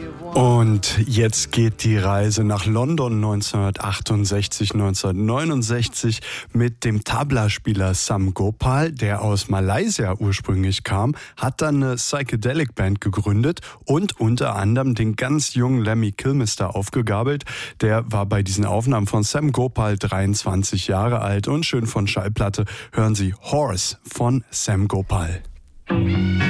Und jetzt geht die Reise nach London 1968, 1969 mit dem Tabla-Spieler Sam Gopal, der aus Malaysia ursprünglich kam, hat dann eine Psychedelic-Band gegründet und unter anderem den ganz jungen Lemmy Kilmister aufgegabelt. Der war bei diesen Aufnahmen von Sam Gopal 23 Jahre alt und schön von Schallplatte hören Sie Horse von Sam Gopal.